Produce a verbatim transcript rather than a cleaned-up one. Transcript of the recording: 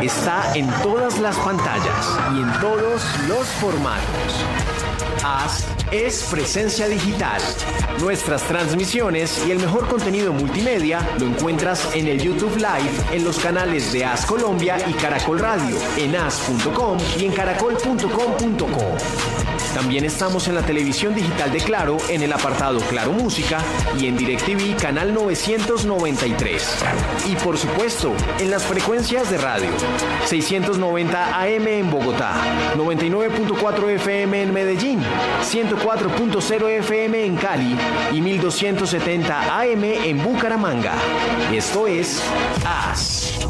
está en todas las pantallas y en todos los formatos. Haz es presencia digital. Nuestras transmisiones y el mejor contenido multimedia lo encuentras en el YouTube Live, en los canales de Haz Colombia y Caracol Radio, en haz punto com y en caracol punto com punto co. También estamos en la televisión digital de Claro, en el apartado Claro Música y en DirecTV canal novecientos noventa y tres. Y por supuesto, en las frecuencias de radio, seiscientos noventa A M en Bogotá, noventa y nueve punto cuatro F M en Medellín, ciento cuatro punto cero F M en Cali y mil doscientos setenta A M en Bucaramanga. Esto es Haz.